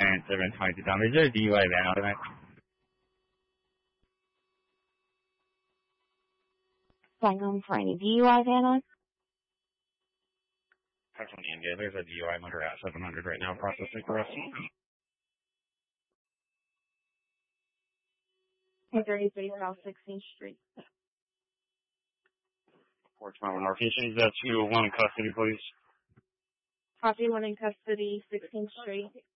Giant 722 Tom. Is there a DUI van out tonight? Flying home for any DUI van on? That's on India. There's a DUI motor at 700 right now processing for us. Hey, 33 South 16th Street. 412 North. Can you change that to one in custody, please? Copy, one in custody, 16th Street.